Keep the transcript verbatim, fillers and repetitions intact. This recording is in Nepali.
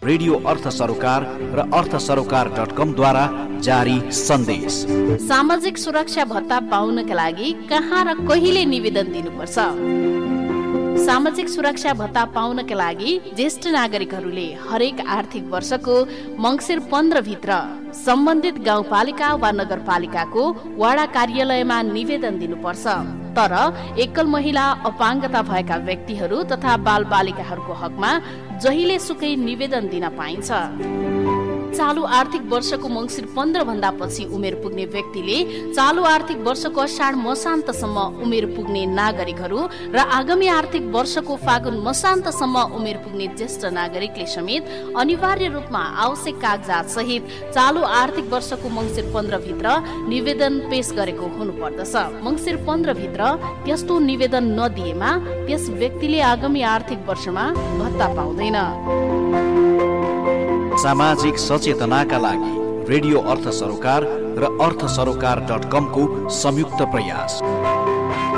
रेडियो अर्थ सरोकार र अर्थ सरोकार डट कम द्वारा जारी सन्देश। सामाजिक सुरक्षा भत्ता पाउनका लागि कहाँ र कहिले निवेदन दिनुपर्छ? सामाजिक सुरक्षा भत्ता पाउनका लागि ज्येष्ठ नागरिकहरूले हरेक आर्थिक वर्षको मङ्सिर पन्ध्र भित्र सम्बन्धित गाउँपालिका वा नगरपालिकाको वडा कार्यालयमा निवेदन दिनुपर्छ। तर एकल महिला, अपाङ्गता भएका व्यक्तिहरू तथा बाल बालिकाहरूको हकमा जहिले सुकै निवेदन दिन पाइन्छ। चालु आर्थिक वर्षको मङ्सिर पन्ध्र भन्दा पछि उमेर पुग्ने व्यक्तिले चालु आर्थिक वर्षको अषाढ मसान्तसम्म उमेर पुग्ने नागरिकहरू र आगामी आर्थिक वर्षको फागुन मसान्तसम्म उमेर पुग्ने ज्येष्ठ नागरिकले समेत अनिवार्य रूपमा आवश्यक कागजात सहित चालु आर्थिक वर्षको मङ्सिर पन्ध्र भित्र निवेदन पेश गरेको हुनुपर्दछ। मङ्सिर पन्ध्र भित्र त्यस्तो निवेदन नदिएमा त्यस व्यक्तिले आगामी आर्थिक वर्षमा भत्ता पाउँदैन। सामाजिक सचेतनाका लागि रेडियो अर्थ सरोकार र अर्थ सरोकार डट कम को संयुक्त प्रयास।